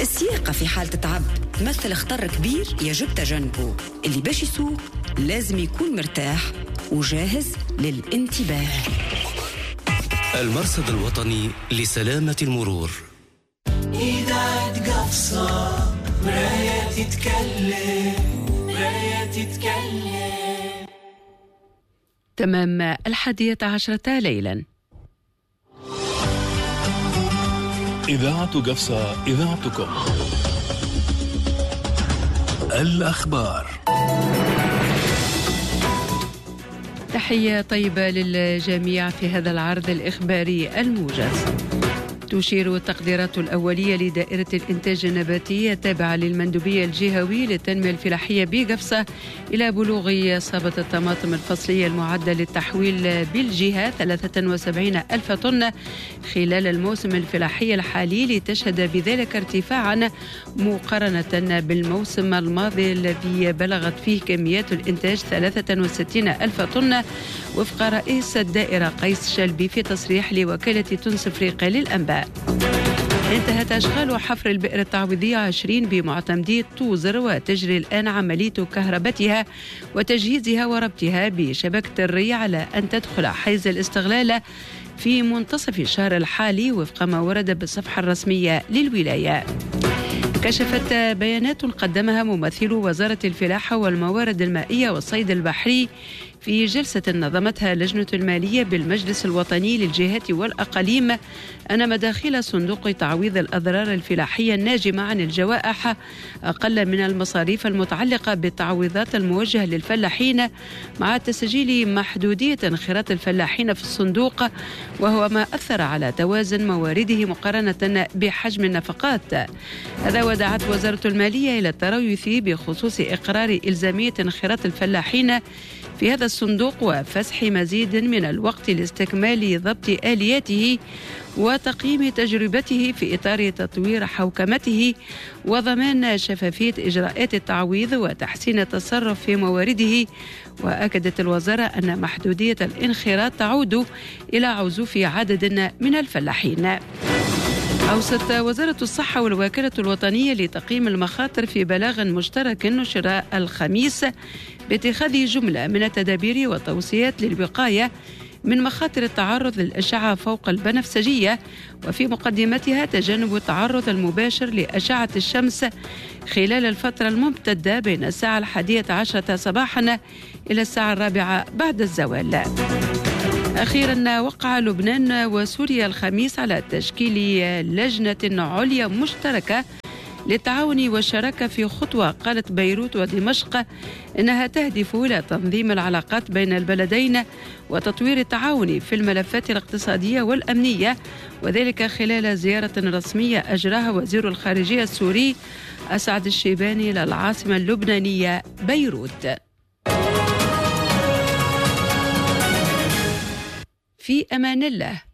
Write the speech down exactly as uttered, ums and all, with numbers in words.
السياقة في حال تتعب تمثل خطر كبير يجب تجنبه. اللي باش يسوق لازم يكون مرتاح وجاهز للانتباه. المرصد الوطني لسلامة المرور. إذاعة قفصة مراية تتكلم مراية تتكلم. تمام الحادية عشرة ليلا. إذاعة قفصة إذاعتكم. الأخبار. تحية طيبة للجميع في هذا العرض الإخباري الموجز. تشير التقديرات الأولية لدائرة الإنتاج النباتي التابعة للمندوبية الجهوي للتنمية الفلاحية بقفصة إلى بلوغ إصابة الطماطم الفصلية المعدة للتحويل بالجهة ثلاثة وسبعين ألف طن خلال الموسم الفلاحي الحالي، لتشهد بذلك ارتفاعا مقارنة بالموسم الماضي الذي بلغت فيه كميات الإنتاج ثلاثة وستين ألف طن، وفق رئيس الدائرة قيس شلبي في تصريح لوكالة تونس أفريقيا للأنباء. انتهت أشغال حفر البئر التعويضية عشرين بمعتمدية طوزر، وتجري الآن عملية كهربتها وتجهيزها وربطها بشبكة الري على أن تدخل حيز الاستغلال في منتصف الشهر الحالي، وفق ما ورد بالصفحة الرسمية للولاية. كشفت بيانات قدمها ممثل وزارة الفلاحة والموارد المائية والصيد البحري في جلسة نظمتها لجنة المالية بالمجلس الوطني للجهات والأقاليم أن مداخيل صندوق تعويض الأضرار الفلاحية الناجمة عن الجوائح أقل من المصاريف المتعلقة بالتعويضات الموجهة للفلاحين، مع تسجيل محدودية انخراط الفلاحين في الصندوق، وهو ما أثر على توازن موارده مقارنة بحجم النفقات. هذا ودعت وزارة المالية إلى التريث بخصوص إقرار إلزامية انخراط الفلاحين في هذا الصندوق، وفسح مزيد من الوقت لاستكمال ضبط آلياته وتقييم تجربته في إطار تطوير حوكمته وضمان شفافية إجراءات التعويض وتحسين التصرف في موارده. وأكدت الوزارة أن محدودية الانخراط تعود إلى عزوف عدد من الفلاحين. أوصت وزارة الصحة والوكالة الوطنية لتقييم المخاطر في بلاغ مشترك نشر الخميس باتخاذ جملة من التدابير والتوصيات للوقاية من مخاطر التعرض للأشعة فوق البنفسجية، وفي مقدمتها تجنب التعرض المباشر لأشعة الشمس خلال الفترة الممتدة بين الساعة الحادية عشرة صباحا إلى الساعة الرابعة بعد الزوال. أخيرا وقع لبنان وسوريا الخميس على تشكيل لجنة عليا مشتركة للتعاون والشراكة في خطوة قالت بيروت ودمشق إنها تهدف إلى تنظيم العلاقات بين البلدين وتطوير التعاون في الملفات الاقتصادية والأمنية، وذلك خلال زيارة رسمية أجراها وزير الخارجية السوري أسعد الشيباني للعاصمة اللبنانية بيروت. في أمان الله.